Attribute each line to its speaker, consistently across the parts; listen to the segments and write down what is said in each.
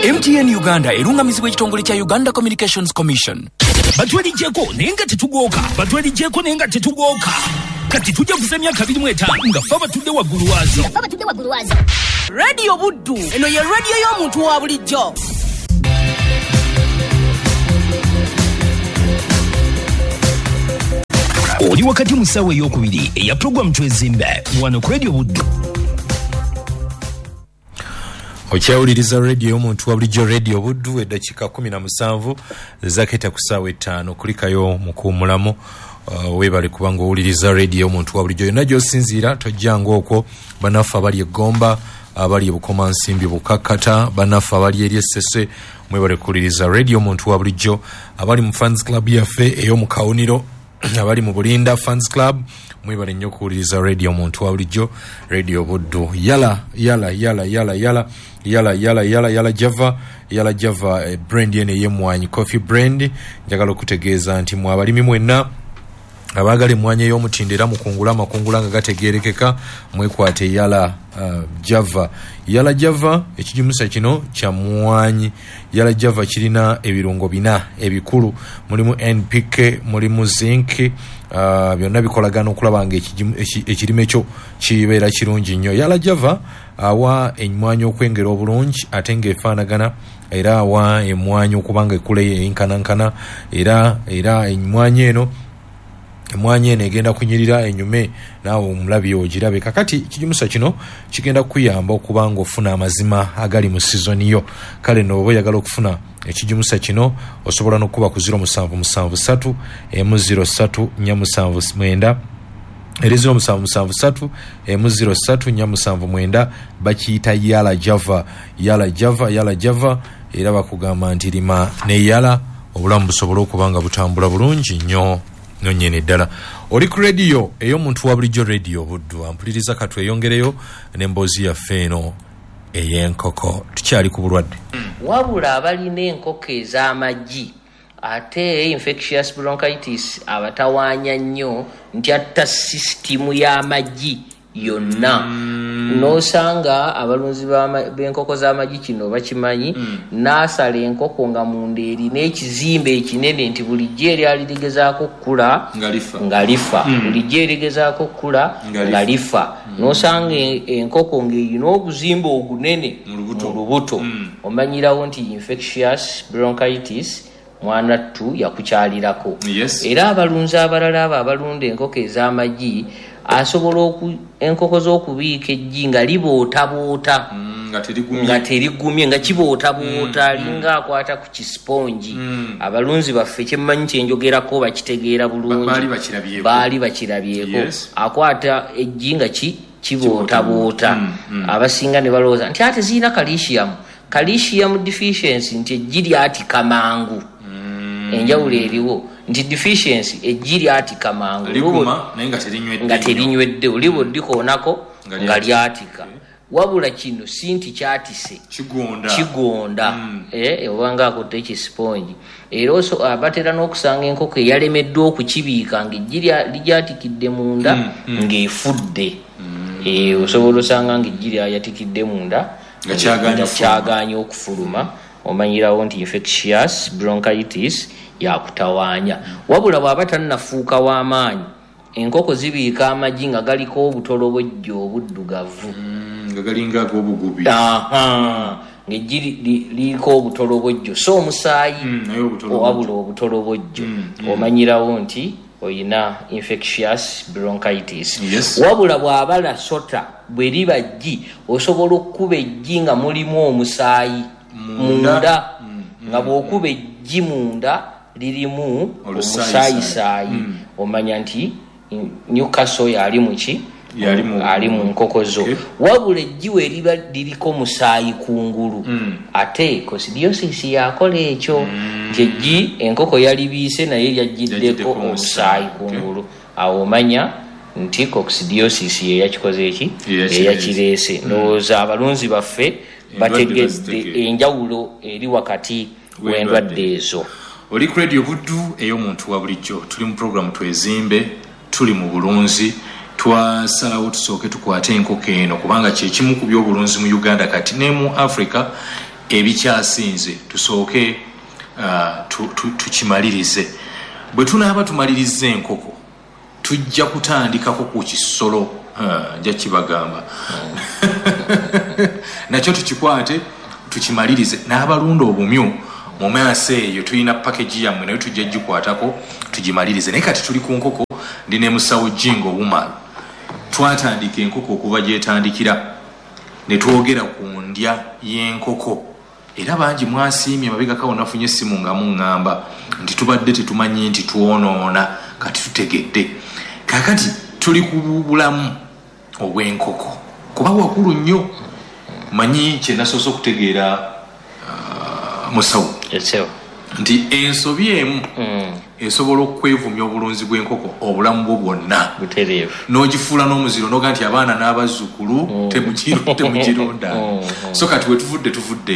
Speaker 1: MTN Uganda erungamizibwa ekitongole kya Uganda Communications Commission. Batwelijeko nenga tetugoka. Kati tujja kusemya 25 nga faba tudde waggulu wazo.
Speaker 2: Radio Buddu eno ye radio y'omuntu wa bulijjo.
Speaker 1: Oli wakati musawe ey'okubiri eya program Twezimbe wano ku Radio Buddu.
Speaker 3: Okyawuliriza radio y'omuntu wa bulijjo Radio Buddu eddakiika 17 zaketa ku ssaawa 5 kulikayo mukuumulamu. Webale kubanga owuliriza radio y'omuntu wa bulijjo yonna gy'osinziira tojjanga okwo bannaffe abali eggomba abali ebukoma nsimbi bukakkata bannaffe abali eri essese mwebale kuwuliriza radio y'omuntu wa bulijjo abali mu fans club yaffe ey'omu kawuniro abali mu Bulinda fans club mwebale nnyo kuwuliriza radio y'omuntu wa bulijjo Radio Buddu. Yala Java brand yene y'emmwanyi coffee brand njagala okutegeeza nti mu abalimi mwenna abagale mwanya y'omutindera mukungula amakungula nga gategerekeka mwekwate Yala Java ekijimusa kino kya mwanyi. Yala Java kirina ebirungo 4 ebikulu mulimu NPK mulimu zinc byonna bikolagana okulaba nga ekirime kyo kibeera kirungi nnyo. Yala Java awa emmwanyi okwengera obulungi ate ng'efaanagana era awa emmwanyi okubanga ekule enkanankana era emmwanyi eno egenda kunyirira enyume naawe omulabi ogirabe. Kakati ekijimusa kino kigenda kuyamba okubanga ofuna amazima agali mu season yo. Kale no oyagala okufuna ekijimusa kino osobola n'okuba ku 0773 103 479 0773 103 bakiyita Yala Java era bakugamba nti lima ne Yala obulamu busobola okubanga butambula bulungi nnyo nonyene ddala. Oli ku radio ey'omuntu wa bulijjo Radio Buddu ampuliriza katweyongereyo n'emboozi yaffe eno ey'enkoko. Tukyali ku bulwadde
Speaker 4: wabula abalina enkoko ez'amagi ate infectious bronchitis abatawaanya nnyo nti atta sisitimu y'amagi yonna. Nosanga abalunzi b'enkoko z'amagi kino bakimanyi n'asala enkoko nga munda erina ekizimbe ekinene nti bulijjo eri alirigezaako okukula nga lifa bulijjo erigezaako okukula nga lifa. Nosanga enkoko ng'erina obuzimbe ogunene mu lubuto omanyirawo nti infectious bronchitis mwana ttu yakukyalirako. Era abalunzi abalala abo abalunda enkoko ez'amagi asobola enkoko z'okubiika eggi nga libootaboota nga terigumye nga kibootaboota alinga akwata ku kisponji. Abalunzi baffe kyemmanyi kyenjogerako bakitegeera bulungi baali bakirabyeko. Akwata eggi nga kibootaboota abasinga ne balowooza nti ate zirina calcium deficiency nti eggi lyatika mangu. Enjawulo eriwo nti deficiency eggi lyatika mangu nga terinywedde olibo dikoonako nga lyatika. Wabula kino si nti kyatise kigonda obanga akutte ekisponji. Era batera n'okusanga enkoko eyalemeddwa okukibiika ng'eggi ligyatikidde munda ng'efudde. Osobola osanga ng'eggi lyayatikidde munda nga kyagaanye okufuluma. Omanyirawo nti infectious bronchitis yakutawaanya. Wabula bw'aba tannafuuka w'amaanyi enkoko zibiika amagi nga galiko obutolobojjo obuddugavu
Speaker 3: nga galinga ag'obugubi
Speaker 4: ng'eggi liiko obutolobojjo so omusaayi wabula obutolobojjo omanyirawo nti oyina infectious bronchitis. Wabula bw'abala sota bwe liba ggi osobola okukuba eggi nga mulimu omusaayi munda nga bw'okuba eggi munda lirimu omusaayisaayi omanya nti Newcastle yali muki ali mu nkoko zo. Wabula eggi we liba liriko musaayi kungulu ate coccidiosis yakola ekyo nti eggi enkoko yalibiise naye lyaggiddeko omusaayi kungulu. Awo omanya nti coccidiosis yeyakikoze eki yeyakireese. Ndowooza abalunzi baffe bategedde enjawulo eri wakati w'endwadde ezo.
Speaker 3: Oli ku Radio Buddu ey'omuntu wa bulijjo tuli mu program Twezimbe tuli mu bulunzi twasalawo tusooke tukwate enkoko eno kubanga kye kimu ku by'obulunzi mu Uganda kati ne mu Africa ebikyasinze tusooke tukimalirize. Bwe tunaaba tumalirize enkoko tujja kutandikako ku kisolo nja kibagamba nakyo tukikwate tukimalirize n'abalunda obumyu mu maaso eyo tulina package yammwe nayo tujja gikwatako tugimalirize. Naye kati tuli ku nkoko ndi ne musawo Jingo Woman twatandika enkoko okuva gyetandikira ne twogera ku ndya y'enkoko era bangi mwasiimye mabegakawo nafunye essimu nga muŋŋamba nti tubadde tetumanyi nti twonoona kati tutegedde. Kakati tuli ku bulamu obw'enkoko kuba wakulu nnyo. Manyi kye nasoose okutegeera musawo nti ensobi emu esobola okwevumya obulunzi bw'enkoko obulamu bwo bwonna n'ogifuula n'omuziro n'oga nti abaana n'abazzukulu temugironda. So kati we tuvudde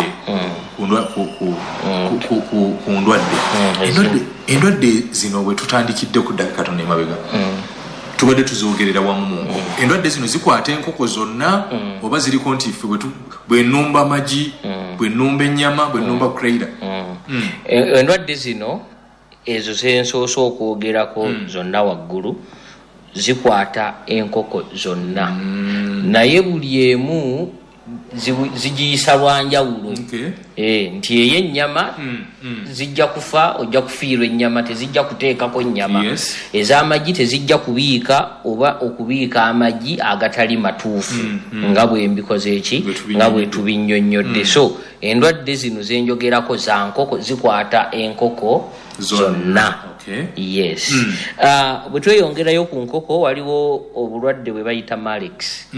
Speaker 3: ku ndwadde endwadde zino bwe tutandikidde ku ddaka katono emabega tubadde tuzogerera wamu mu nkoko. Endwadde zino zikwata enkoko zonna oba ziriko nti ffe bwe nnumba amagi bwe nnumba ennyama bwe nnumba crater.
Speaker 4: Endwadde zino ezo zensoose okwogerako zonna waggulu zikwata enkoko zonna naye buli emu zigiyisa lwanjawulo. Nti ey'ennyama zijja kufa ojja kufiirwa ennyama tezijja kuteekako nnyama. Ez'amagi tezijja kubiika oba okubiika amagi agatali matuufu nga bwe mbikoze nga bwe tubinnyonnyodde. So endwadde zino zenjogerako za nkoko zikwata enkoko zonna. Yes. Bwe tweyongerayo ku nkoko waliwo obulwadde bwe bayita Malex.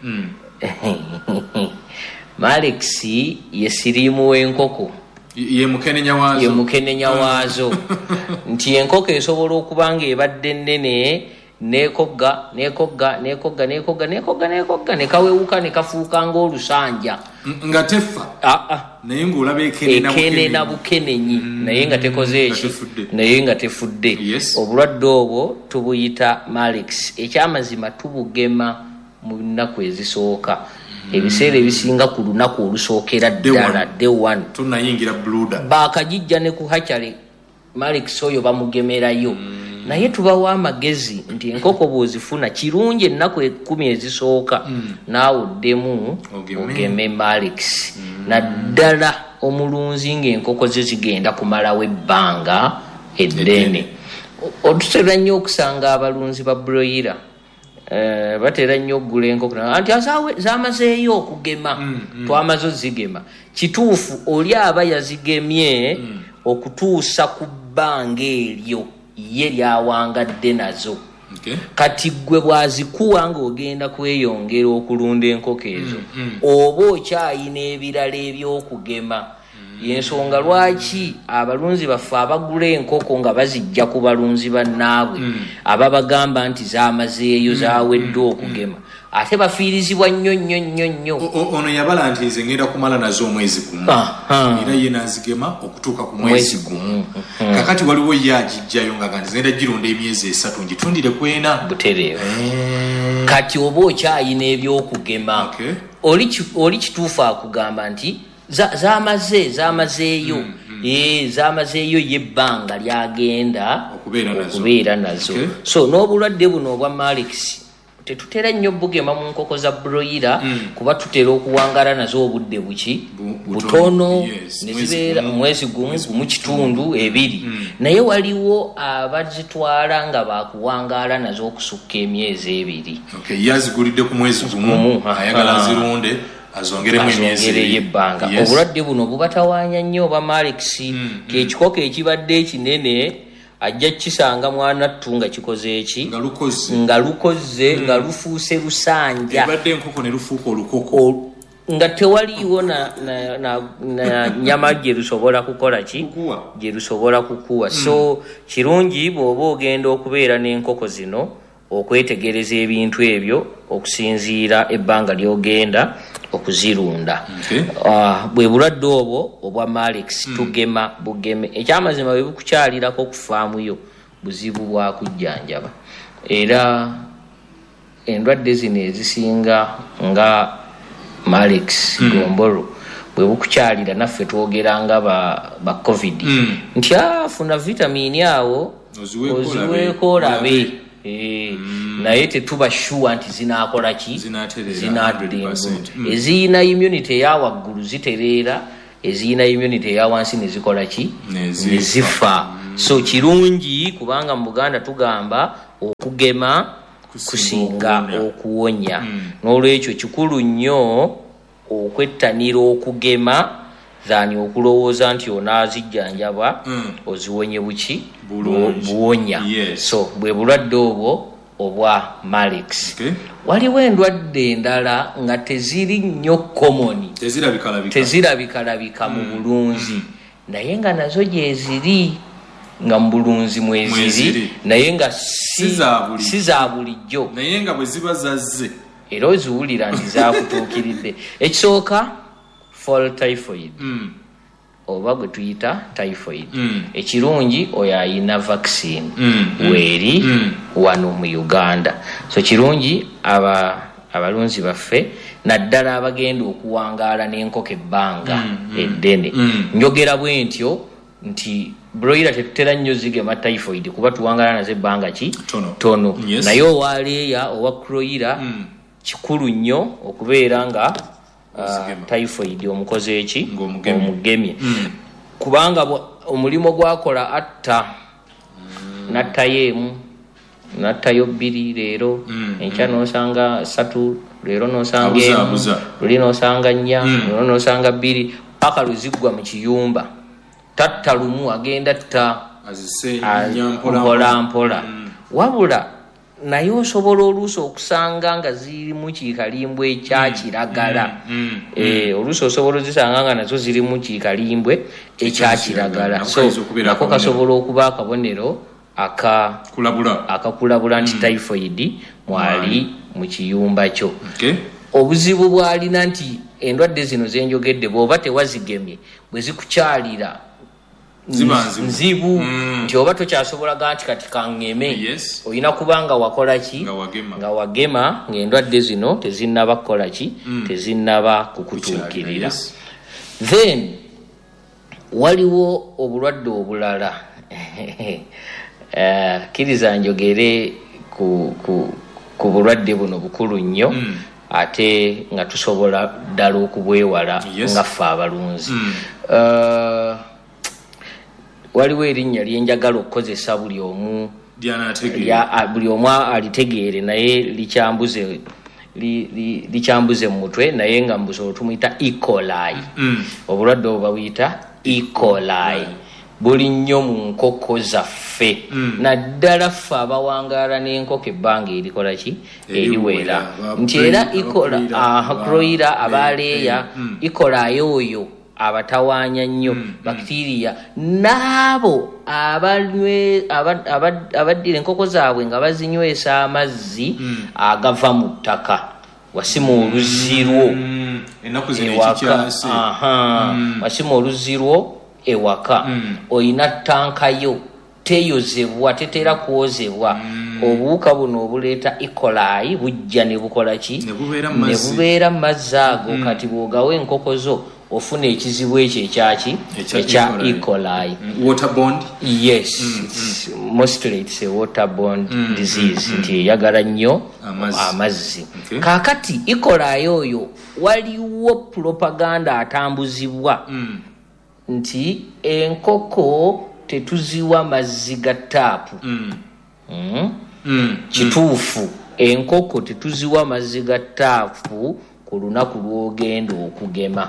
Speaker 4: Malex ye siriimu w'enkoko
Speaker 3: ye
Speaker 4: mukenenya waazo nti enkoko esobola okuba nga ebadde nnene nekogga nekawewuka nekafuuka ng'olusanja
Speaker 3: nga tefa naye ng'olaba
Speaker 4: ekenena bukenenyi naye nga tekoze eki naye nga tefudde. Obulwadde obwo tubuyita Malex. Ekyamazima tubugema mu nnaku ezisooka ebiseera ebisinga ku lunaku olusookera ddala day 1
Speaker 3: tunayingira bluda
Speaker 4: baakagijja ne ku hachale Malex oyo bamugemerayo. Naye tubawa amagezi nti enkoko bw'ozifuna kirungi ennaku 10 ezisooka naawe oddemu ogeme Malex. Naddala omulunzi ng'enkoko ze zigenda kumalawo ebbanga eddene. Otutera nnyo okusanga abalunzi ba broiler batera nnyo okugula enkoko anti zamazeeyo okugema twamaze ozigema. Kituufu oli aba yazigemye okutuusa ku bbanga eryo ye lyawangadde nazo. Kati gwe bwazikuwa ng'ogenda kweyongera okulunda enkoko ezo oba okyayina ebirala ebyokugema. Yensonga lwaki abalunzi baffe abagula enkoko nga bazijja ku balunzi bannaabwe ababagamba nti zamazeeyo zawedde okugema ate bafiirizibwa nnyo.
Speaker 3: Ono yabala nti nze ngenda kumala nazo omwezi gumu era ye n'azigema okutuuka ku mwezi gumu. Kakati waliwo ye agijjayo nga nti ngenda girunda emyezi 3 ngitundire kwena
Speaker 4: butereevu. Kati oba okyayina ebyokugema oli kituufu akugamba nti zamazeeyo zamazeeyo yebbanga lyagenda okubeera nazo. So n'obulwadde buno obwa Malex tetutera nnyo bugema mu nkoko za broiler kuba tutera okuwangala nazo obudde butono nezibeera omwezi gumu mu kitundu 2. Naye waliwo abazitwala nga bakuwangala nazo okusukka emyezi 2.
Speaker 3: Yazigulidde ku mwezi gumu ayagala zirunde azongeremu emyezi
Speaker 4: yebbanga. Obulwadde buno bubatawaanya nnyo oba Malex. Kekikoko ekibadde ekinene ajja kisanga mwana ttunga kikoze eki nga lukoze nga lufuuse lusanja
Speaker 3: ebadde enkoko ne lufuuka olukoko
Speaker 4: nga tewaliiwo na nyama gye lusobola kukola ki gye lusobola kukuwa. So kirungi bw'oba ogenda okubeera n'enkoko zino okwetegereza ebintu ebyo okusinziira ebbanga ly'ogenda okuzirunda. Bwe bulwadde obwo obwa Malex tugema bugeme. Ekyamazima bwe bukukyalirako ku faamu yo buzibu bwa kujjanjaba. Era endwadde zino ezisinga nga Malex gombolo bwe bukukyalira naffe twogeranga ba covid nti afuna vitamini awo oziweeko olabe naye tetuba sure nti zinaakola ki zinaddingu eziyina immunity eyawaggulu zitereera eziyina immunity eyawansi nezikola ki nezifa so kirungi kubanga mu Buganda tugamba okugema kusinga okuwonya n'olwekyo kikulu nnyo okwettanira okugema zani okulowooza nti onaazijjanjaba oziwonye buki buwonya so bwe bulwadde obwo obwa Malex waliwo endwadde endala nga teziri nnyo common tezirabikalabika mu bulunzi naye nga nazo gyeziri nga mu bulunzi mweziri naye nga si za bulijjo
Speaker 3: naye nga bwe ziba zazze
Speaker 4: era oziwulira nti zakutuukiridde ekisooka fall typhoid oba gwe tuyita typhoid ekirungi oyo ayina vaccine weeri wano mu Uganda so kirungi abalunzi baffe naddala abagenda okuwangaala n'enkoko ebbanga eddene njogera bwe ntyo nti broiler tetutera nnyo zigema typhoid kuba tuwangaala nazo ebbanga ki tono naye owaleeya owa broiler kikulu nnyo okubeera nga typhoid omukoze eki omugemye kubanga omulimo gwakola atta nattayo nattayo 2 leero enkya nosanga 3 leero nosanga luli nosanga 4 leero nosanga 2 paka luziggwa mu kiyumba tatta lumu agenda mpola wabula naye osobola oluusi okusanga nga ziri mu kiikalimbwe ekyakiragala oluusi osobola ozisanga nga nazo ziri mu kiikalimbwe ekyakiragala so nako kasobola okuba akabonero akakulabula nti typhoid mwali mu kiyumba kyo obuzibu bwalina nti endwadde zino zenjogedde bw'oba tewazigemye bwe zikukyalira nzibu nti oba tokyasobolaga nti kati kaŋŋeme olina kubanga wakola ki nga wagema ng'endwadde zino tezinnaba kukola ki tezinnaba kukutuukirira then waliwo obulwadde obulala kkiriza njogere ku bulwadde buno bukulu nnyo ate nga tusobola ddala okubwewala nga ffe abalunzi waliwo erinnya lyenjagala okukozesa buli omu alitegeere naye likyambuze mu mutwe naye nga mbusobola tumuyita E. coli obulwadde obwo babuyita E. coli buli nnyo mu nkoko zaffe naddala ffe abawangaala n'enkoko ebbanga erikola ki eriwera nti era kroira abaleeya E. coli oyo abatawaanya nnyo bakitiriya n'abo abaddira enkoko zaabwe nga bazinywesa amazzi agava mu ttaka wasima oluzirwo wasima oluzirwo ewaka oyina tankayo teyozebwa tetera kwozebwa obuwuka buno obuleeta E. coli bujja ne bukola ki ne bubeera mu mazzi ago kati bw'ogawa enkoko zo ofuna ekizibu ekyo ekyaki ekya E. coli
Speaker 3: waterborne
Speaker 4: yes mostly it's a waterborne disease nti eyagala nnyo amazzi kaakati E. coli oyo waliwo propaganda atambuzibwa nti enkoko tetuziwa mazzi ga taapu kituufu enkoko tetuziwa mazzi ga taapu ku lunaku lw'ogenda okugema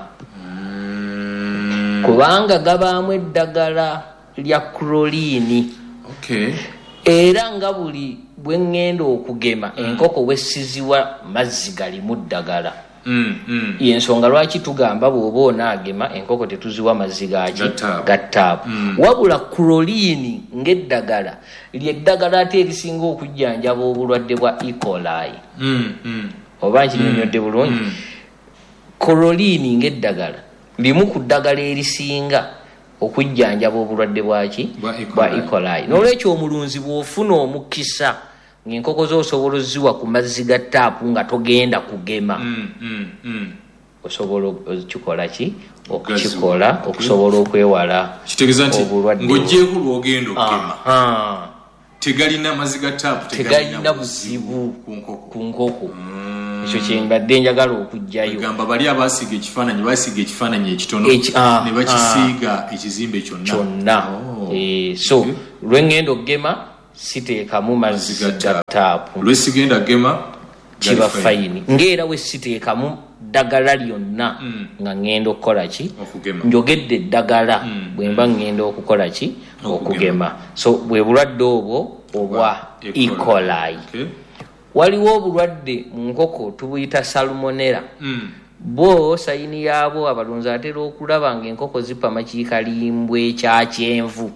Speaker 4: kubanga gabaamu eddagala lya chlorine era nga buli bwe ŋŋenda okugema enkoko wessiziwa mazzi galimu ddagala yensonga lwaki tugamba bw'oba onaagema enkoko tetuziwa mazzi gaki gattaapu wabula chlorine ng'eddagala lyeddagala ate erisinga okujjanjaba obulwadde bwa E. coli oba nkinyonyodde bulungi chlorine ng'eddagala limu ku ddagala erisinga okujjanjaba obulwadde bwaki bwa E. coli n'olwekyo omulunzi bw'ofuna omukisa ng'enkoko z'osobola ozziwa ku mazzi ga taapu nga togenda kugema osobola okukikola ki okukikola okusobola okwewala
Speaker 3: kitegeeza nti ng'ogyeko lw'ogenda okugema tegalina maziga taapu
Speaker 4: tegalina buzibu ku nkoko ekyo kyembadde njagala okujjayo
Speaker 3: gamba bali abasiiga ekifaananyi basiiga ekifaananyi ekitono ne bakisiiga ekizimbe kyonna
Speaker 4: so lwengenda okugema siteekamu maziga taapu
Speaker 3: lwesigenda gema
Speaker 4: kiba fayini ng'era we siteekamu ddagala lyonna nga ngenda okukola ki njogedde eddagala bwe mba ngenda okukola ki okugema so bwe bulwadde obwo obwa E. coli waliwo obulwadde mu nkoko tubuyita salmonella bo sayini yaabo abalunzi atera okulaba nga enkoko zipama kiikalimbwe ekya kyenvu.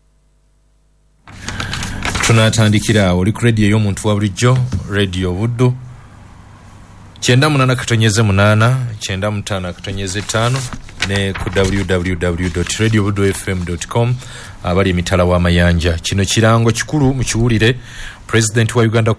Speaker 3: tunatandikira oli ku radio y'omuntu wa bulijjo radio buddu 98.8 95.5 ne ku www.radiobuddu.fm.com abali emitala w'amayanja. Kino kirango kikulu mu kiwulire President wa Uganda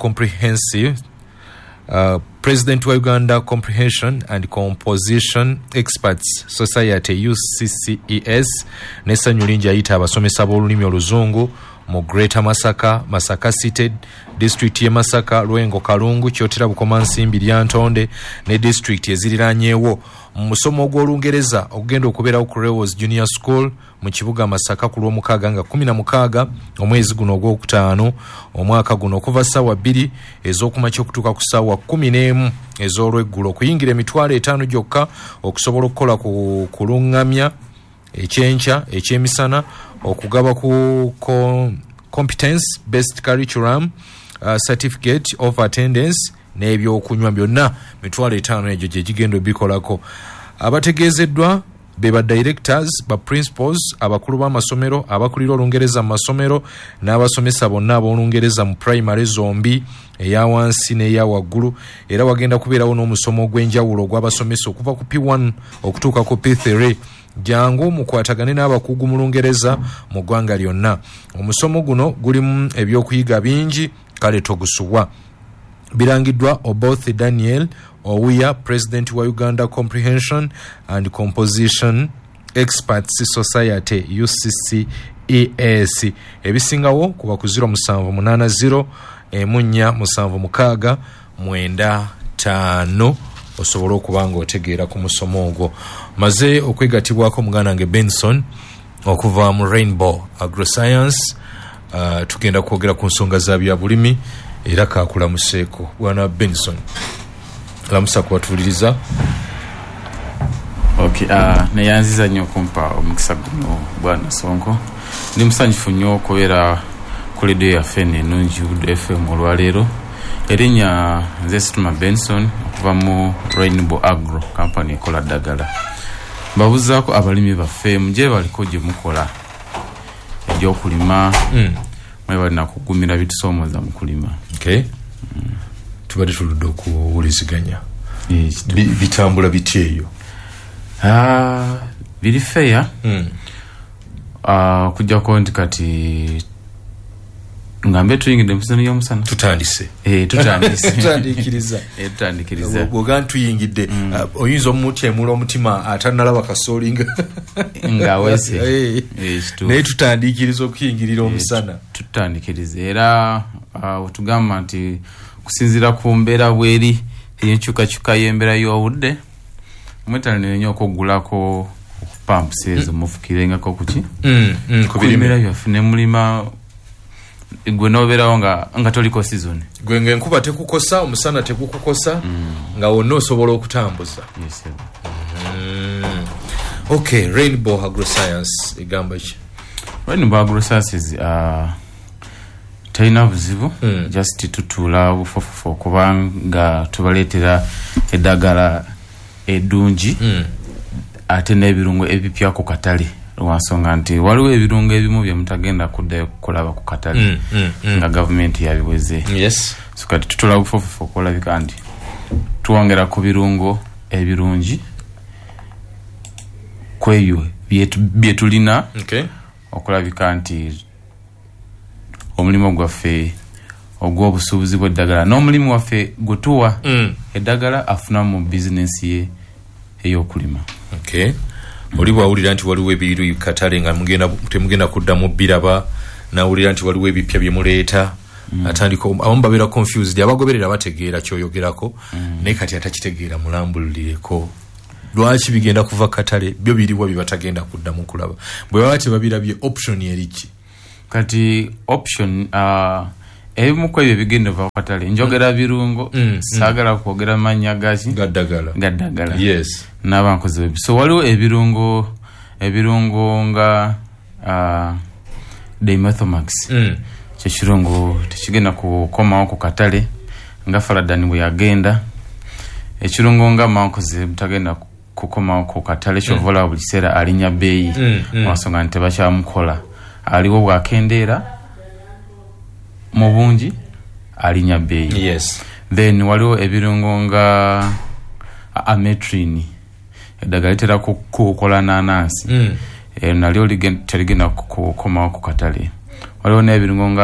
Speaker 3: Comprehension and Composition Experts Society UCCES n'essanyu lingi ayita abasomesa b'olulimi oluzungu mu Greater Masaka City, District ye Masaka, Lwengo Kalungu, Kyotera Bukomansimbi, Lyantonde ne district eziriranyeewo. Mu musomo gw'Olungereza ogenda okubeerawo ku Rewels Junior School mu kibuga Masaka ku Lwomukaaga nga 16 omwezi guno ogwokutaano omwaka guno okuva ssaawa 2 ez'okumakya okutuuka ku ssaawa 11 ez'olweggulo. Okuyingira emitwalo 5 gyokka okusobola okukola ku kulungamya ekyenkya ekyemisana okugaba ku competence based curriculum certificate of attendance n'ebyokunywa byonna mitwalo 5 egyo gye gigenda bikolako. Abategeezeddwa be ba directors ba principals abakulu b'amasomero abakulira Olungereza mu masomero n'abasomesa bonna ab'Olungereza mu primary zombi eya wansi n'eya waggulu, era wagenda kubeerawo n'omusomo gw'enjawulo gw'abasomesa okuva ku P1 okutuuka ku P3 jangu mukwatagane n'abakugu mu Lungereza mu ggwanga lyonna. Omusomo guno gulimu ebyokuyiga bingi kale togusuwa. Birangiddwa Oboth Daniel Ouya, President wa Uganda Comprehension and Composition Experts Society UCCES. Ebisingawo kuba ku 0780 4 769 osobola okuba nga otegeera ku musomo ogwo. Maze okwegatibwako muganda nge Benson okuva mu Rainbow Agroscience. Tugenda kwogera ku nsonga za bya bulimi era kakulamuseeko. Bwana Benson, lamusa kubatuliriza.
Speaker 5: Okay, neyanziza nnyo kumpa omukisa guno Bwana Sonko. Ndi musanyufu nnyo okubeera ku radio yaffe ennungi Buddu FM olwaleero. Erinnya nze Situma Benson okuva mu Rainbow Agro Company ekola ddagala. Mbabuzaako abalimi baffe muje baliko gye mukola ebyokulima mwebali nakugumira bitusoomoza mu kulima.
Speaker 3: Okay. Tubadde tuludde okuwuliziganya bitambula bitya eyo?
Speaker 5: Biri feya kujjako nti kati ngambe tuyingidde musana y'omusana
Speaker 3: tutandise
Speaker 5: tutandikiriza
Speaker 3: bwoga tuyingidde oyinza omutyemula omutima atanalaba kasoolinga
Speaker 5: nga wese
Speaker 3: naye tutandikiriza okuyingirira omusana
Speaker 5: tutandikiriza era otugamba nti kusinzira ku mbeera bweri enkyukakyuka y'embeera y'obudde mwetanire nnyo okugulako pumps ezo mufukirengako kuki kubimera byaffe ne mulima gwe nobeerawo nga toliko season
Speaker 3: gwe ng'enkuba tekukosa omusana tekukukosa nga wonna osobola okutambuza.
Speaker 5: Yes,
Speaker 3: Okay, Rainbow Agroscience egamba ki?
Speaker 5: Rainbow Agrosciences talina buzibu just tutuula bufofufu kubanga tubaleetera eddagala eddungi ate n'ebirungo ebipya ku katale lwansonga nti waliwo ebirungo ebimu bye mutagenda kuddayo kukolaba ku katale nga gavumenti yabiweze.
Speaker 3: Yes.
Speaker 5: So kati tutula bufofufu okulabika nti tuwongera ku birungo ebirungi kweyo bye tulina okulabika nti omulimu gwaffe ogw'obusuubuzi bw'eddagala n'omulimu waffe gutuwa eddagala afuna mu bizinesi ye ey'okulima.
Speaker 3: Okay. Oli bwawulira nti waliwo ebiru katale nga temugenda kuddamu biraba nawulira nti waliwo ebipya bye muleeta atandika abamu babeera confused abagoberera bategeera kyoyogerako naye kati atakitegeera mulambulireko lwaki bigenda kuva katale byo biriwa bibatagenda kuddamu kulaba bwe baba tebabirabye option eriki
Speaker 5: kati option ebimu ku ebyo bigenda kuva katale njogera birungo saagala kwogera mannya gaddagala
Speaker 3: yes
Speaker 5: n'abankozi bebi so waliwo ebirungo nga Dimethomix kyekirungo tekigenda kukomawo ku katale nga Faradani bwe yagenda ekirungo nga mankozi butagenda kukomawo ku katale kyovola buli kiseera alinya bbeeyi wasonga nti tebakyamukola aliwo bwakendeera mu bungi alinya bbeeyi
Speaker 3: yes
Speaker 5: then waliwo ebirungo nga ametrini eddagala litera kukola nanansi nalyo terigenda kukomawo ku katale waliwo n'ebirungo nga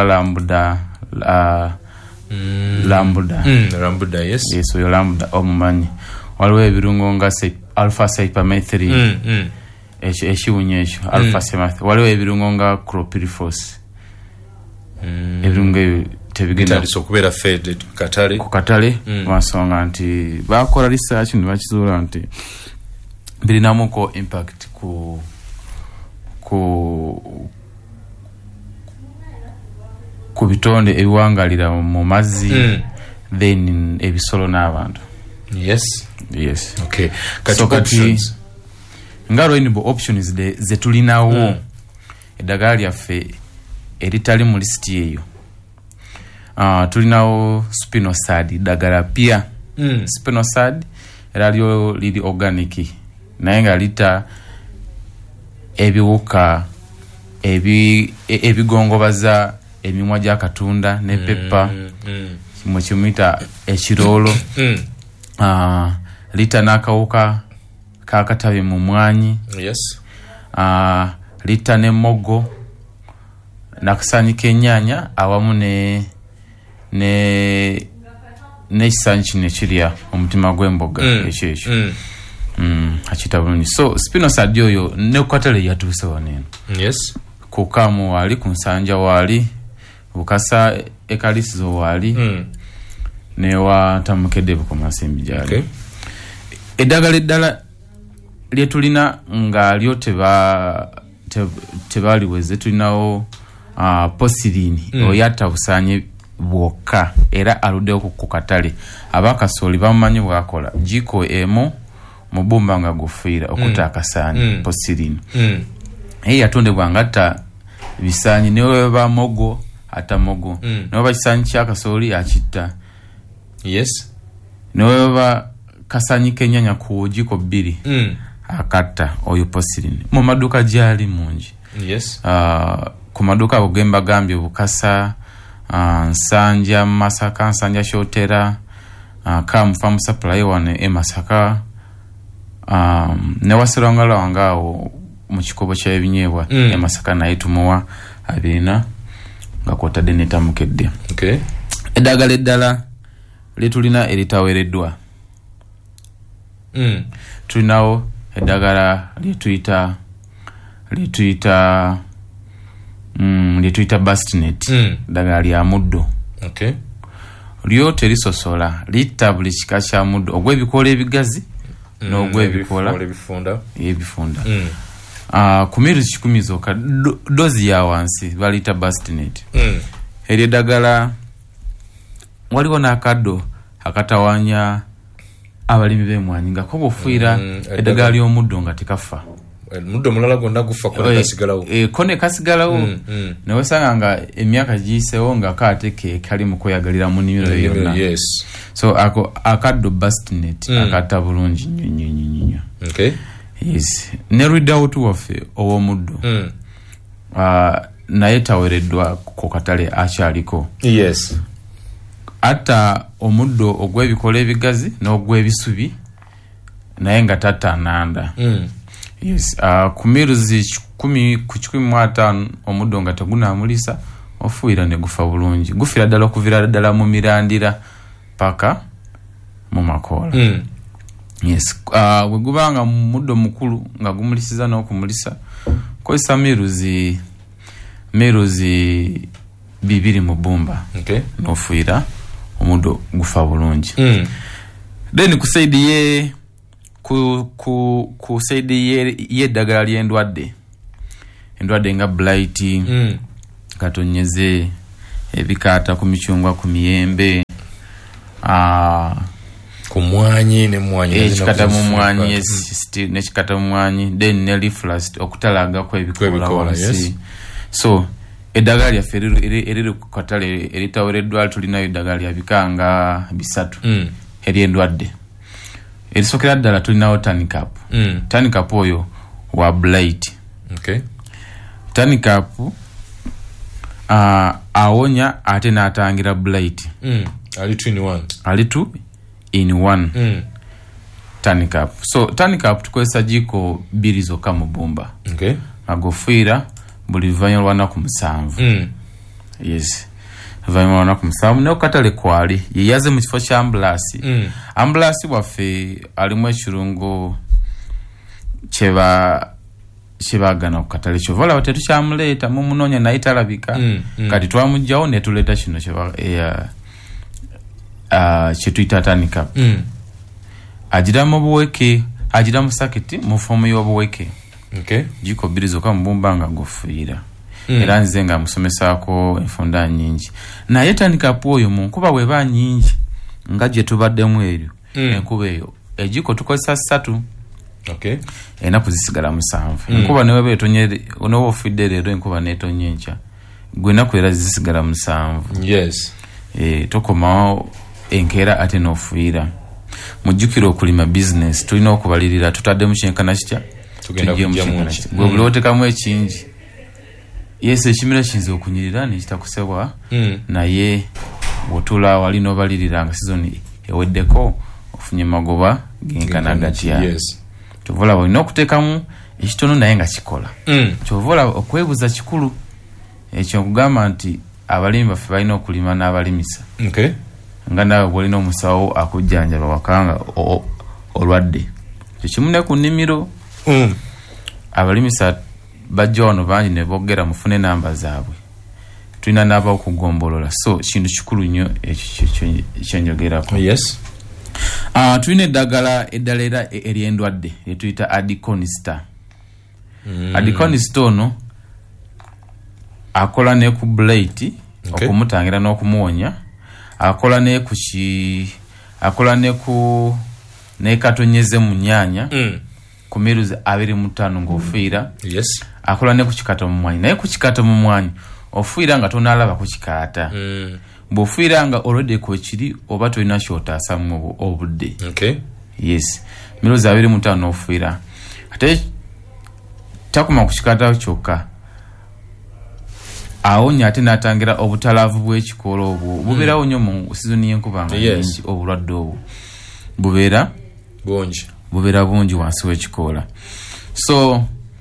Speaker 3: lambuda yes
Speaker 5: oyo lambuda omumanyi waliwo ebirungo nga alpha cypermethrin ekiwunya ekyo alpha cypermethrin waliwo ebirungo nga chlorpyrifos ebirungo ebyo tebigenda
Speaker 3: okubeera fed
Speaker 5: ku katale lwansonga nti bakola research ne bakizuula nti birinamuko impact ku bitonde ebiwangalira mu mazzi then ebisolo n'abantu
Speaker 3: yes okay
Speaker 5: kati options nga rainbow options ze tulinawo eddagala lyaffe eritali mu list eyo tulinawo spinosad ddagala pia spinosad era lyo liri organic naye nga lita ebiwuka ebigongobaza emimwa gya katunda ne peppa mu kimita ekiroolo lita n'akawuka kakatabi mu mwanyi
Speaker 3: yes
Speaker 5: lita n'emmogo n'akasaanyi k'ennyaanya awamu n'ekisaanyi kino ekirya omutima gw'emboga ekyekyo akita bulungi so spinosad oyo ne ku katale yatuuse wano eno
Speaker 3: yes
Speaker 5: ku Kaamu waali ku Nsanja waali Bukasa ekalisizo waali newa Tamukedde Bukomasimbi gyali eddagala eddala lyetulina nga lyo tebaliweze tulinawo posirini oyatta busaanye bwokka era aluddewo ku katale abakasooli bamumanyi bwakola jiko emu mubumba nga gufiira okutta akasaanyi posirini eyi yatondebwa nga atta bisaanyi newe bamogo ata mogo newe bakisaanyi kyakasooli akitta
Speaker 3: yes
Speaker 5: newe ba kasaanyi k'ennyaanya ku jiko 2 akatta oyo posirini mu maduuka gyali mungi
Speaker 3: yes
Speaker 5: ku maduuka ago gemba gambye Bukasa Nsanja Masaka Nsanja Shotera Kaamu Farm Supply wane Masaka ne waserwangala wangawo mu kikobo ky'ebinyeebwa Masaka naye tumuwa abirina nga kwotadde ne Tamukedde eddagala eddala lyetulina eritaweereddwa tulinawo eddagala lyetuyita Bastinet eddagala lya muddo lyo terisosola litta buli kika kya muddo ogw'ebikoola ebigazi n'ogw'ebikoola ebifunda ku miruzi 10 zokka dozi ya wansi baliyita Bastinet eryo eddagala waliwo n'akaddo akatawaanya abalimi b'emwanyi nga ko bufiira eddagala ly'omuddo nga tekafa
Speaker 3: muddo mulala gonna gufa
Speaker 5: kone kasigalawo newesanga nga emyaka giyisewo nga kaateke kali mu kweyagalira mu nnimiro yonna so akaddo Bastinet akatta bulungi nnyo yes ne Ridout waffe ow'omuddo naye taweereddwa ku katale akyaliko
Speaker 3: yes
Speaker 5: atta omuddo ogw'ebikola ebigazi n'ogw'ebisubi naye nga tatta nanda yes ku miruzi 10 ku 15 omuddo nga tegunaamulisa ofuira ne gufa bulungi gufira ddala okuvira ddala mu mirandira paka mu makoola Yes. Bwe gubanga muddo mukulu nga gumulisiza n'okumulisa kozesa meruzi bibiri mu bbumba.
Speaker 3: Okay.
Speaker 5: N'ofuira omuddo gufa bulungi. Then ku side ye ku side ye ddagala ly'endwadde. Endwadde nga blight, katonyeze, ebikaata ku michungwa ku miyembe,
Speaker 3: ku mwanyi ne mwanyi
Speaker 5: ekikata mu mwanyi, yes, n'ekikata mu mwanyi, then ne leafless okutalaga kw'ebikoola wansi. So eddagala lyaffe eriri ku katale eritawereddwa tulinayo eddagala lya bikanga bisatu ery'endwadde. Erisokera ddala tulinawo Tanicap. Tanicap oyo wa blight.
Speaker 3: Okay.
Speaker 5: Tanicap awonya ate n'atangira blight.
Speaker 3: Ali 2 in 1.
Speaker 5: Ali 2 in 1. Tanicap. So Tanicap tukozesa jiko 2 zokka mu bbumba.
Speaker 3: Okay.
Speaker 5: Agofuira buli luvannyuma lw'ennaku 7. Yes. Luvannyuma lw'ennaku 7 n'okatale kwali yeyaze mu kifo kya ambulasi. Ambulasi waffe alimu ekirungo kyebagana ku katale kyo vala tetukyamuleeta mu munoonya naye talabika kati twamugjawo ne tuleeta kino kye tuyita Tanicap. Agira mu buweke, agira mu saketi mu fomu y'obuweke.
Speaker 3: Okay.
Speaker 5: Jiko 2 zokka mu bbumba nga gofuira. Era nze nga musomesaako enfunda nyingi. Naye Tanicap oyo mu nkuba bweba nyingi nga gye tubaddemu eryo enkuba eyo ejiko tukozesa 3.
Speaker 3: Okay.
Speaker 5: Ennaku zisigala 7. Enkuba ne weba etonye onoba ofidde leero enkuba n'etonye enkya gwe ennaku era zisigala 7.
Speaker 3: Yes.
Speaker 5: Tokomawo enkeera ate n'ofuira. Mujjukira okulima business tulina okubalirira tutaddemu kyenkana kitya
Speaker 3: tugenda kujjamu ki
Speaker 5: gwe buli otekamu ekingi. Yes, ekimera kiyinza okunyirira nekitakusebwa naye wotula wali n'obalirira nga sizoni eweddeko ofunye magoba genkana gatya.
Speaker 3: Yes.
Speaker 5: Tovola olina okuteekamu ekitono naye nga kikola. Kyovola okwebuza kikulu ekyo nkugamba nti abalimi baffe balina okulima n'abalimisa.
Speaker 3: Okay.
Speaker 5: Nga naawe bwolina omusawo akujjanjaba wakanga olwadde kikimu ne ku nnimiro. Abalimisa bajja wano bangi ne boogera mufune namba zaabwe tulina n'aba okugombolola so kintu kikulu nnyo ekyo kyenjogerako.
Speaker 3: Yes.
Speaker 5: Tulina eddagala eddala ery'endwadde etuyita Adiconista. Adiconista ono akola ne ku blight okumutangira n'okumuwonya, akola ne ku nekatonyeze mu nnyanya ku miruzi 25 ng'ofuira.
Speaker 3: Yes.
Speaker 5: Akola ne ku kikata mu mwanyi naye ku kikata mu mwanyi ofuira nga tonaalaba ku kikaata. Bw'ofuira nga already kwekiri oba tolina kyotaasamu obudde.
Speaker 3: Okay.
Speaker 5: Yes. Miruzi 25 ofuira ate takuma ku kikaata kyokka awonya ate n'atangira obutalaavu bw'ekikoola obwo bubeerawo nnyo mu sizoni y'enkuba nga nyingi. Obulwadde obwo bubeera bungi wansi w'ekikoola. So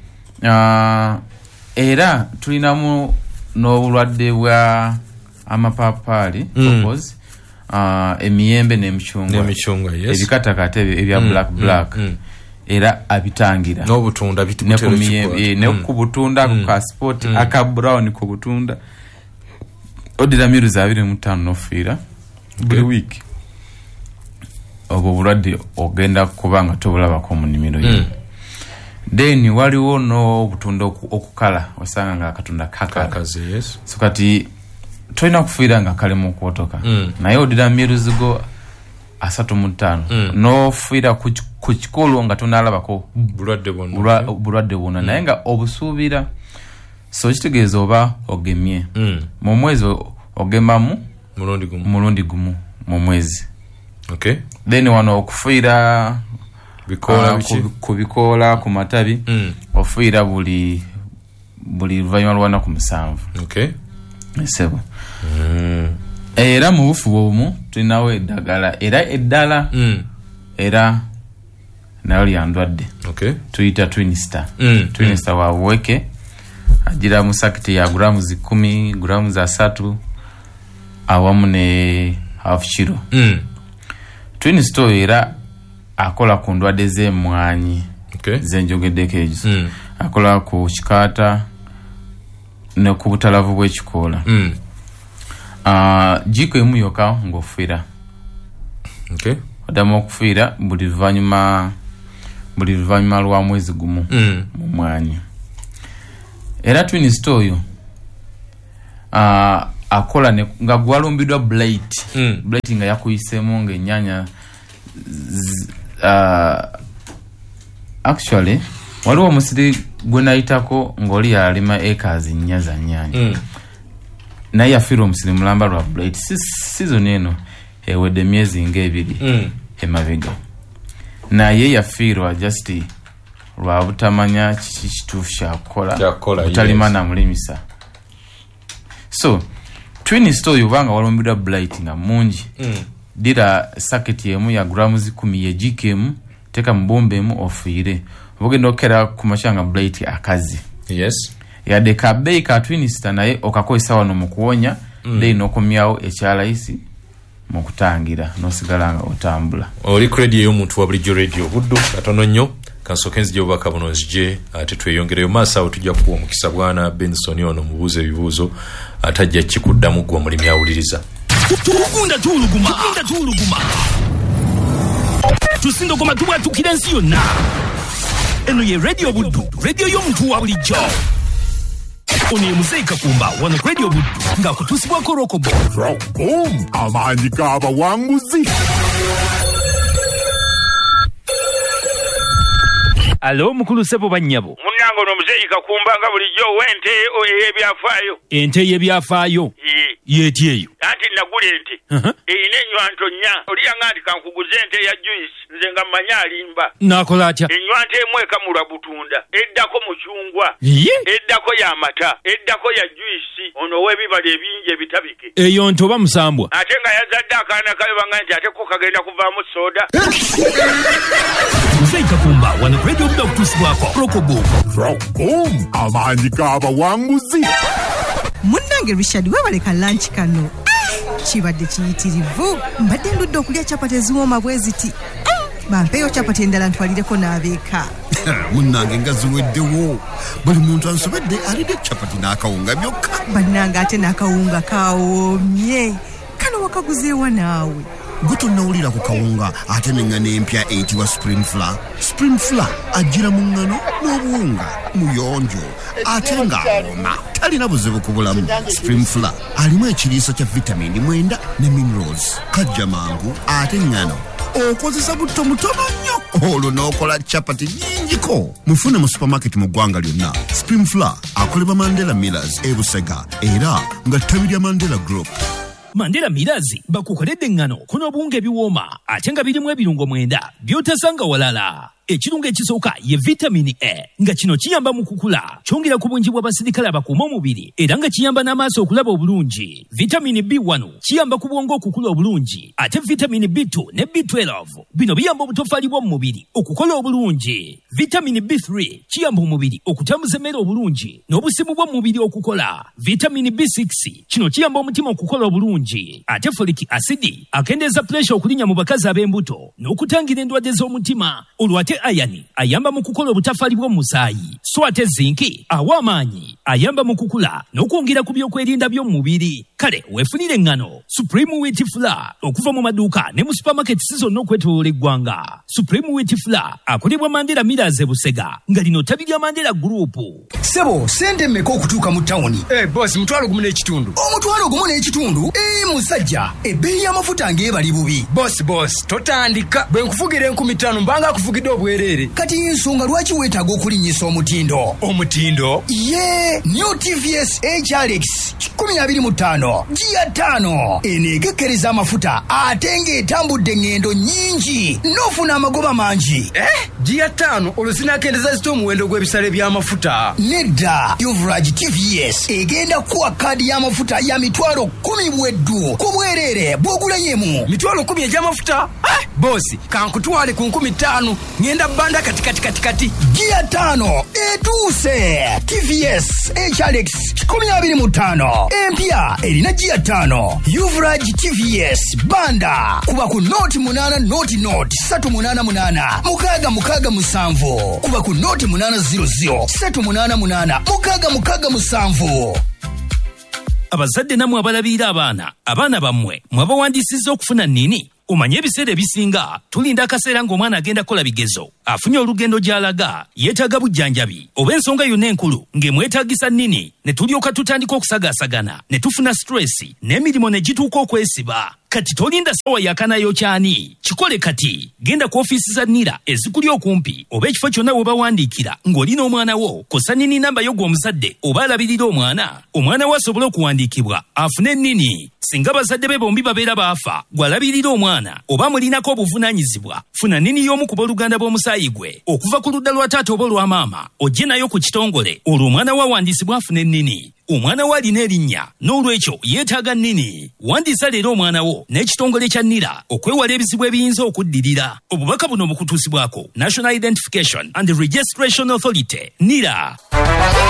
Speaker 5: era tulinamu n'obulwadde bwa amapaapaali emiyembe n'emichungwa.
Speaker 3: Yes.
Speaker 5: Ebikatakata ebya black era abitangira
Speaker 3: n'obutunda
Speaker 5: ne ku butunda ka sport aka brown ku butunda odira miruzi 25 n'ofuira buli week. Obwo bulwadde ogenda kubanga tobulabako mu nnimiro yo. Then waliwo n'obutunda okukala osanga nga akatunda
Speaker 3: kakaze. Yes.
Speaker 5: So kati tolina kufiira nga kalimu okwotoka naye odira miruzi go 35 n'ofiira ku kikulu nga tonaalabako bulwadde bwonna naye nga obusuubira. So kitegeeza oba ogemye mu mwezi ogemamu mulundi gumu mu mwezi.
Speaker 3: Okay.
Speaker 5: Then wano okufiira ku bikoola ku matabi ofiira buli luvannyuma lw'ennaku 7.
Speaker 3: Okay.
Speaker 5: Esebo. Era mu bufu bwomu tulinawo eddagala era eddala era nayo lyandwadde.
Speaker 3: Okay.
Speaker 5: Tuyita Twinistar. Twinistar wa buweke agira mu sakiti ya grams 10 grams 3 awamu ne half kilo. Twinistar era akola ku ndwadde z'emmwanyi zenjogeddeko ezo akola ku kikaata ne ku butalavu bw'ekikoola jiko emu yokka ng'ofiira oddamu okufiira buli luvannyuma lwa mwezi gumu mu mwanyi era twin store oyo akola nga gwalumbiddwa blight nga yakuyiseemu ng'ennyanya actually waliwo omusiri gwe nayitako ng'oli yalima acres 4 za nnyaanya naye yafiira omusiri mulamba lwa blight season eno ewedde emyezi nga2 emabega naye yafiirwa just lwa butamanya kiki kituufu kyakukola butalima namulimisa so twin store yobanga walumbiddwa blight nga mungi dira saketi emu ya grams 10 yejikemu teka mbombe emu ofiire obugenda okera ku mashanga blight akazi yadde kabei ka twin store naye okakozesa wano mu kuwonya dei n'okomyawo ekyalayisi mu kutangira n'osigala nga otambula
Speaker 3: oli credit y'omuntu wa bulijjo radio buddu katono nnyo kansooke nzija obubaka buno nzije ate tweyongereyo maaso awo tujja kuwa omukisa bwana Benson ono mubuuze ebibuuzo atajja kikuddamu gwa mulimi awuliriza
Speaker 1: tukunda tuluguma tusindogoma tubwatukira ensi yonna eno ye radio buddu radio y'omuntu wa bulijjo ono ye Muzeeyi Kakumba wano ku radio buddu ng'akutuusibwako rokobo
Speaker 6: amaanyi g'abawanguzi.
Speaker 1: Alo mukulu Sebo Bannyabo.
Speaker 7: Munnange ono Muzeeyi Kakumba nga bulijjo w'ente ey'ebyafaayo.
Speaker 1: Ente y'ebyafaayo? Yeeti eyo.
Speaker 7: Anti nagula ente. Eyina ennywanto nnya. Oliyanga nti kankuguze ente ya juice nze nga mmanyi alimba.
Speaker 1: N'akola atya?
Speaker 7: Ennywanto emu ekamulwa butunda. Eddako mucungwa. Eddako y'amata. Eddako ya juice. Ono w'ebibala ebingi ebitabike.
Speaker 1: Eyo nte oba musambwa?
Speaker 7: Ate nga yazadde akaana kalibanga nti ate ko kagenda kuvaamu soda.
Speaker 1: Muzeeyi Kakumba wano ku radio buddu okutuusibwako rokobo.
Speaker 6: Amaanyi g'abawanguzi.
Speaker 8: Munnange Richard webaleka lunch kano kibadde kiyitirivu mbadde ndudde okulya capati eziwooma bwe ziti bampeeyo capati endala ntwalireko n'abeeka
Speaker 9: munnange nga ziweddewo buli muntu ansobedde alidde capati n'akawunga byokka
Speaker 8: bannange ate n'akawunga kawoomye kano wakaguzeewa naawe
Speaker 9: gwe tonnawulira ku kawunga ate n'eŋŋano empya eyitibwa spring flour. Spring flour ajjira mu ŋŋano n'obuwunga muyonjo ate ng'awooma talina buzibu ku bulamu. Spring flour alimu ekiriisa kya vitamini 9 ne minerals kajja mangu ate ŋŋano okozesa butto mutono nnyo olwo n'okola capati nnyingiko. Mufune mu supermarket mu ggwanga lyonna. Spring flour akolebwa Mandela Millers e Busega era nga ttabi lya Mandela Group.
Speaker 1: Mandela Millers bakukoledde eŋŋano kunobuwunga ebiwooma ate nga birimu ebirungo 9 by'otasanga walala. Ekirungo ekisooka ye vitamini A nga kino kiyamba mu kukula kyongera ku bungi bw'abasirikale abakuuma omubiri era nga kiyamba n'amaaso okulaba obulungi. Vitamini B1 kiyamba ku bwongo okukula obulungi ate vitamini B2 ne B12 bino biyamba obutofaali bw'omu mubiri okukola obulungi. Vitamini B3 kiyamba omubiri okutambuza emmere obulungi n'obusimu bw'omu mubiri okukola. Vitamini B6 kino kiyamba omutima okukola obulungi ate folic acid akendeeza pressure okulinnya mu bakazi ab'embuto n'okutangira endwadde z'omutima olwate ayani ayamba mu kukola obutafaali bw'omusaayi so ate zinki awa amaanyi ayamba mu kukula n'okwongera ku byokwerinda by'omubiri. Kale weefunire eŋŋano Supreme Wheat Flour okuva mu maduuka ne mu supermarket zonna okwetooloola eggwanga. Supreme Wheat Flour akolebwa Mandela Millers e Busega nga lino ttabi lya Mandela Group.
Speaker 10: Sebo sente mmeka okutuuka mu tawuni?
Speaker 2: Boss mutwalo gumu n'ekitundu.
Speaker 10: Omutwalo gumu n'ekitundu? Musajja ebbeeyi y'amafuta ng'ebali bubi.
Speaker 2: Boss totandika bwe nkufugira 5000 mbanga akufugidde obwereere.
Speaker 10: Kati ensonga lwaki weetaaga okulinnyisa omutindo?
Speaker 2: Omutindo?
Speaker 10: New TVS HRX 2025 Gia 5 eneekekkereza amafuta ate ng'etambudde engendo nnyingi n'ofuna amagoba mangi.
Speaker 2: Gia 5 oluzinakendeza zita omuwendo gw'ebisale by'amafuta.
Speaker 10: Nedda Yuvrage TVS egenda kuwa kaadi y'amafuta ya mitwalo 10 bweddu ku bwereere bw'ogula yemu.
Speaker 2: Mitwalo 10 egy'amafuta?
Speaker 10: bosi kankutwale ku 15 ngenda banda kati gia 5 etuuse TVS HRX 25 empya erina gia 5 Uvrage TVS banda kuba ku noti 388 mukaga musanvu kuba ku noti 800 788
Speaker 1: abazadde namwe abalabira abaana bammwe mwabawandisizza okufuna nini? Omanye ebiseera ebisinga tulinda akaseera ng'omwana agenda kola bigezo afunye olugendo gy'alaga yeetaaga bujjanjabi oba ensonga yonna enkulu ng'emwetaagisa nini ne tulyoka tutandika okusagaasagana ne tufuna stressi n'emirimu ne gituuka okwesiba. Kati tolinda sawa yakanayo kyani kikole kati genda ku ofiisi za NIRA ezikuli okumpi oba ekifo kyonna we bawandiikira ng'olina omwana wo kosa nini namba yo gw'omuzadde oba alabirira omwana we asobole okuwandiikibwa afune nini. Singa bazadde be bombi babeera baafa gw'alabirira omwana oba mulinako obuvunaanyizibwa funa nini y'omu ku booluganda b'omusaayi gwe okuva ku ludda lwa taata oba olwa maama ojje nayo ku kitongole olwo omwana we awandiisibwa afune nini. Omwana we alina erinnya n'olwekyo yeetaaga nini. Wandiisa leero omwana wo n'ekitongole kya NIRA okwewala ebizibu ebiyinza okuddirira. Obubaka buno bukutuusibwako National Identification and Registration Authority NIRA.